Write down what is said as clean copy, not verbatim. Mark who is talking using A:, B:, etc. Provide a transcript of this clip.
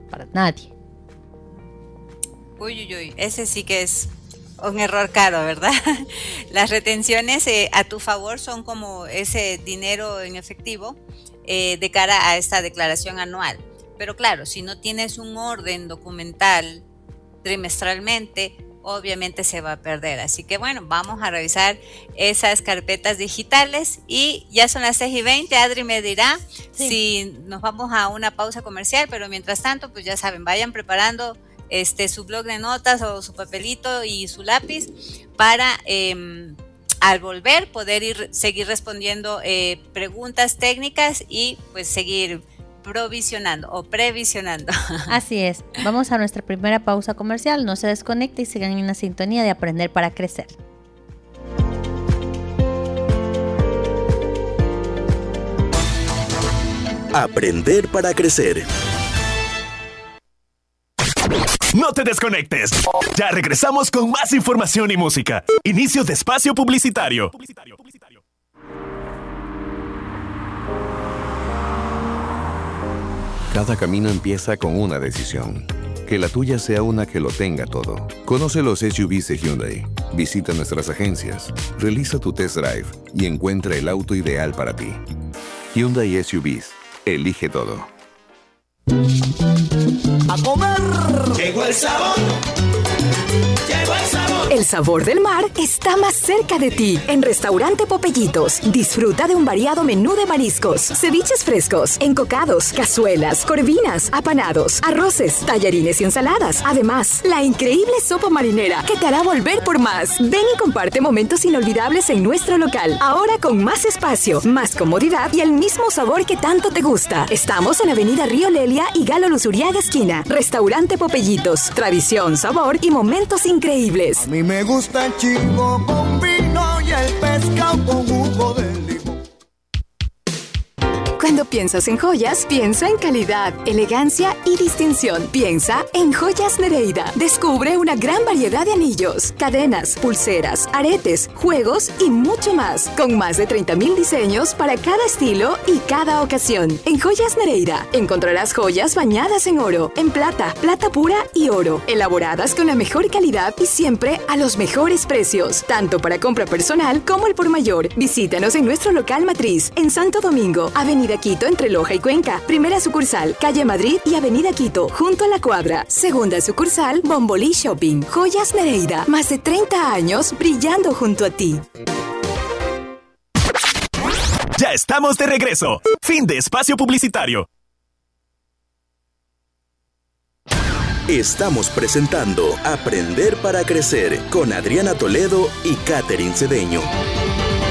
A: para nadie.
B: Uy, ese sí que es un error caro, ¿verdad? Las retenciones a tu favor son como ese dinero en efectivo de cara a esta declaración anual. Pero claro, si no tienes un orden documental trimestralmente, obviamente se va a perder. Así que bueno, vamos a revisar esas carpetas digitales y ya son las 6:20. Adri me dirá si nos vamos a una pausa comercial, pero mientras tanto, pues ya saben, vayan preparando su blog de notas o su papelito y su lápiz para al volver poder seguir respondiendo preguntas técnicas y pues seguir provisionando o previsionando.
A: Así es. Vamos a nuestra primera pausa comercial. No se desconecte y sigan en la sintonía de Aprender para Crecer.
C: Aprender para Crecer.
D: No te desconectes. Ya regresamos con más información y música. Inicio de espacio publicitario.
E: Cada camino empieza con una decisión. Que la tuya sea una que lo tenga todo. Conoce los SUVs de Hyundai. Visita nuestras agencias. Realiza tu test drive y encuentra el auto ideal para ti. Hyundai SUVs. Elige todo.
F: ¡A comer! Llegó el sabor. Llegó el sabor.
G: El sabor del mar está más cerca de ti. En Restaurante Popellitos, disfruta de un variado menú de mariscos, ceviches frescos, encocados, cazuelas, corvinas, apanados, arroces, tallarines y ensaladas. Además, la increíble sopa marinera que te hará volver por más. Ven y comparte momentos inolvidables en nuestro local. Ahora con más espacio, más comodidad y el mismo sabor que tanto te gusta. Estamos en Avenida Río Lelia y Galo Luzuriaga esquina. Restaurante Popellitos. Tradición, sabor y momentos increíbles.
F: A mí me gusta el chivo con vino y el pescado con jugo de limón.
G: Cuando piensas en joyas, piensa en calidad, elegancia y distinción. Piensa en Joyas Nereida. Descubre una gran variedad de anillos, cadenas, pulseras, aretes, juegos y mucho más. Con más de 30,000 diseños para cada estilo y cada ocasión. En Joyas Nereida encontrarás joyas bañadas en oro, en plata, plata pura y oro. Elaboradas con la mejor calidad y siempre a los mejores precios. Tanto para compra personal como el por mayor. Visítanos en nuestro local matriz, en Santo Domingo, Avenida Quito entre Loja y Cuenca. Primera sucursal, Calle Madrid y Avenida Quito, junto a la Cuadra. Segunda sucursal, Bombolí Shopping. Joyas Nereida, más de 30 años brillando junto a ti.
D: Ya estamos de regreso. Fin de espacio publicitario.
C: Estamos presentando Aprender para Crecer con Adriana Toledo y Catherine Cedeño.